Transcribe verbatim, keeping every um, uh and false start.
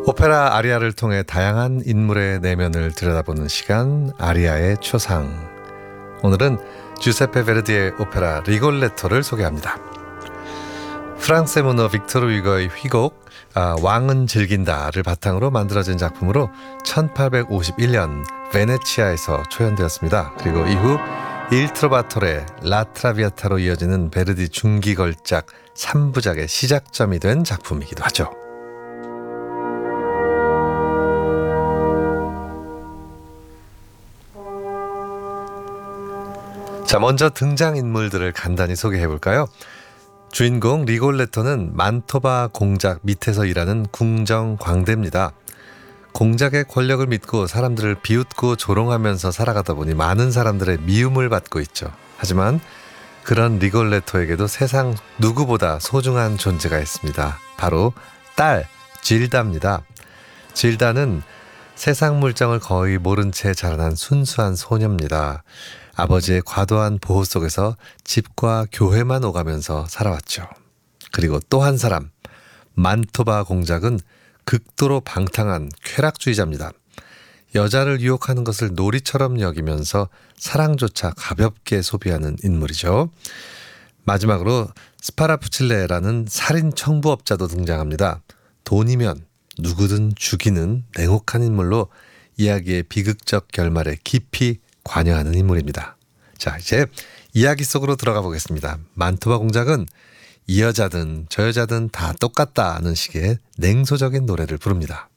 오페라 아리아를 통해 다양한 인물의 내면을 들여다보는 시간, 아리아의 초상. 오늘은 주세페 베르디의 오페라 리골레토를 소개합니다. 프랑스의 문어 빅토르 위거의 휘곡 아, 왕은 즐긴다를 바탕으로 만들어진 작품으로 천팔백오십일 년 베네치아에서 초연되었습니다. 그리고 이후 Il Trovatore, La Traviata로 이어지는 베르디 중기 걸작 삼 부작의 시작점이 된 작품이기도 하죠. 자, 먼저 등장인물들을 간단히 소개해볼까요? 주인공 리골레토는 만토바 공작 밑에서 일하는 궁정 광대입니다. 공작의 권력을 믿고 사람들을 비웃고 조롱하면서 살아가다 보니 많은 사람들의 미움을 받고 있죠. 하지만 그런 리골레토에게도 세상 누구보다 소중한 존재가 있습니다. 바로 딸 질다입니다. 질다는 세상 물정을 거의 모른 채 자라난 순수한 소녀입니다. 아버지의 과도한 보호 속에서 집과 교회만 오가면서 살아왔죠. 그리고 또 한 사람, 만토바 공작은 극도로 방탕한 쾌락주의자입니다. 여자를 유혹하는 것을 놀이처럼 여기면서 사랑조차 가볍게 소비하는 인물이죠. 마지막으로 스파라푸칠레라는 살인 청부업자도 등장합니다. 돈이면 누구든 죽이는 냉혹한 인물로 이야기의 비극적 결말에 깊이 관여하는 인물입니다. 자, 이제 이야기 속으로 들어가 보겠습니다. 만토바 공작은 이 여자든 저 여자든 다 똑같다는 식의 냉소적인 노래를 부릅니다.